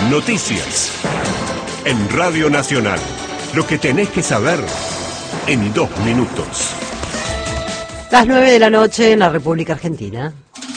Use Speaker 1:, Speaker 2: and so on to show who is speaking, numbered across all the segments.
Speaker 1: Noticias. En Radio Nacional. Lo que tenés que saber en 2 minutos.
Speaker 2: Las 9 de la noche en la República Argentina.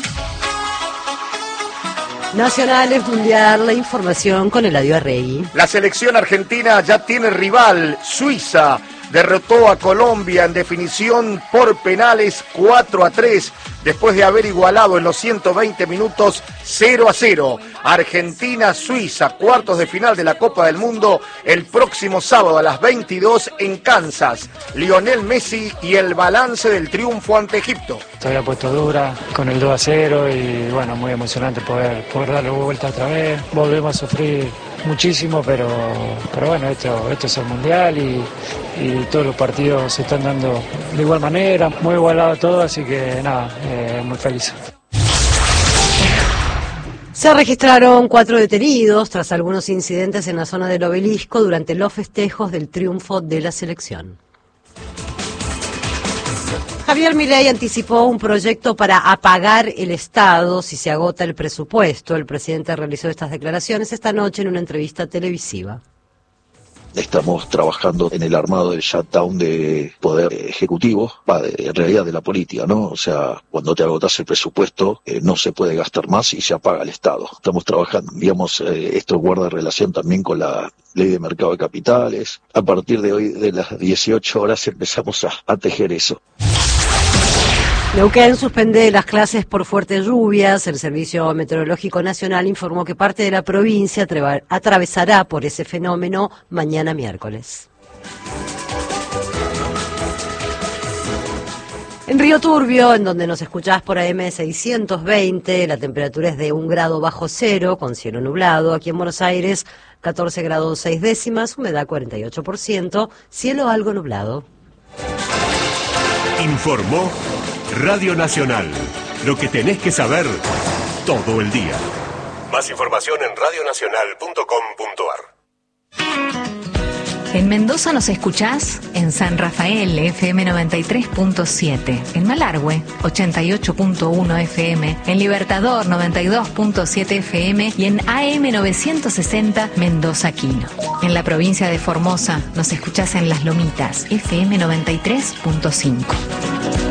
Speaker 2: Nacionales Mundial, la información con Eladio Arregui.
Speaker 3: La selección argentina ya tiene rival, Suiza. Derrotó a Colombia en definición por penales 4-3, después de haber igualado en los 120 minutos 0-0. Argentina-Suiza, cuartos de final de la Copa del Mundo, el próximo sábado a las 22 en Kansas. Lionel Messi y el balance del triunfo ante Egipto.
Speaker 4: Se había puesto dura con el 2-0 y bueno, muy emocionante poder darle vuelta otra vez. Volvemos a sufrir muchísimo, pero bueno, esto es el Mundial y todos los partidos se están dando de igual manera, muy igualado todo, así que nada, muy feliz.
Speaker 2: Se registraron 4 detenidos tras algunos incidentes en la zona del Obelisco durante los festejos del triunfo de la selección. Javier Milei anticipó un proyecto para apagar el Estado si se agota el presupuesto. El presidente realizó estas declaraciones esta noche en una entrevista televisiva.
Speaker 5: Estamos trabajando en el armado del shutdown de poder ejecutivo, en realidad de la política, ¿no? O sea, cuando te agotas el presupuesto, no se puede gastar más y se apaga el Estado. Estamos trabajando, digamos, esto guarda relación también con la ley de mercado de capitales. A partir de hoy, de las 18 horas, empezamos a tejer eso.
Speaker 2: Neuquén suspende las clases por fuertes lluvias. El Servicio Meteorológico Nacional informó que parte de la provincia atravesará por ese fenómeno mañana miércoles. En Río Turbio, en donde nos escuchás por AM 620, la temperatura es de 1 grado bajo cero, con cielo nublado. Aquí en Buenos Aires, 14 grados 6 décimas, humedad 48%, cielo algo nublado.
Speaker 1: Informó Radio Nacional. Lo que tenés que saber todo el día. Más información en radionacional.com.ar.
Speaker 6: En Mendoza nos escuchás en San Rafael, FM 93.7, en Malargüe, 88.1 FM, en Libertador, 92.7 FM y en AM 960, Mendoza Quino. En la provincia de Formosa nos escuchás en Las Lomitas, FM 93.5.